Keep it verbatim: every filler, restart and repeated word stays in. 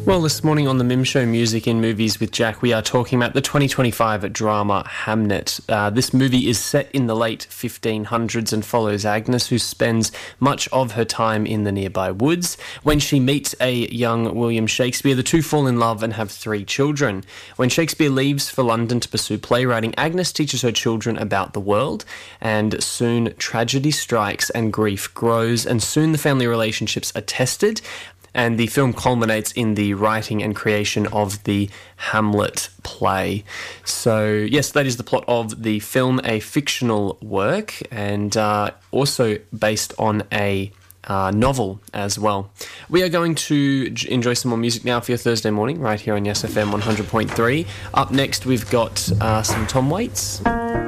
Well, this morning on the Mim Show Music in Movies with Jack, we are talking about the twenty twenty-five drama Hamnet. Uh, this movie is set in the late fifteen hundreds and follows Agnes, who spends much of her time in the nearby woods. When she meets a young William Shakespeare, the two fall in love and have three children. When Shakespeare leaves for London to pursue playwriting, Agnes teaches her children about the world, and soon tragedy strikes and grief grows, and soon the family relationships are tested. And the film culminates in the writing and creation of the Hamlet play. So, yes, that is the plot of the film, a fictional work, and uh, also based on a uh, novel as well. We are going to j- enjoy some more music now for your Thursday morning, right here on Yes F M one hundred point three. Up next, we've got uh, some Tom Waits.